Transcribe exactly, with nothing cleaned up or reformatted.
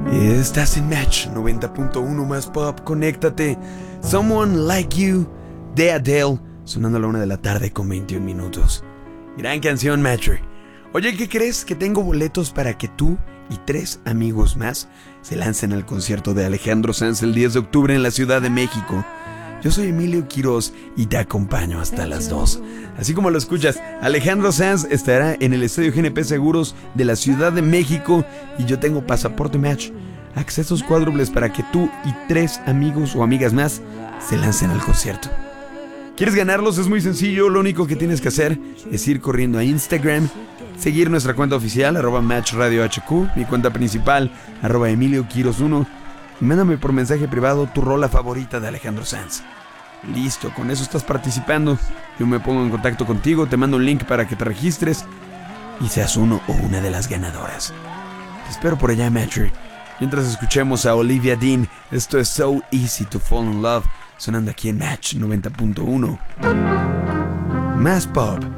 Estás en Match noventa punto uno más pop, conéctate. Someone Like You de Adele, sonando a la una de la tarde con veintiún minutos. Gran canción, Matcher. Oye, ¿qué crees? Que tengo boletos para que tú y tres amigos más se lancen al concierto de Alejandro Sanz el diez de octubre en la Ciudad de México. Yo soy Emilio Quiroz y te acompaño hasta las dos. Así como lo escuchas, Alejandro Sanz estará en el Estadio G N P Seguros de la Ciudad de México y yo tengo pasaporte Match, accesos cuádruples para que tú y tres amigos o amigas más se lancen al concierto. ¿Quieres ganarlos? Es muy sencillo, lo único que tienes que hacer es ir corriendo a Instagram, seguir nuestra cuenta oficial, arroba Match Radio H Q, mi cuenta principal, arroba Emilio Quiroz uno, y mándame por mensaje privado tu rola favorita de Alejandro Sanz. Listo, con eso estás participando. Yo me pongo en contacto contigo, te mando un link para que te registres y seas uno o una de las ganadoras. Te espero por allá, Matcher. Mientras escuchemos a Olivia Dean, esto es So Easy to Fall in Love, sonando aquí en Match noventa punto uno. Más pop.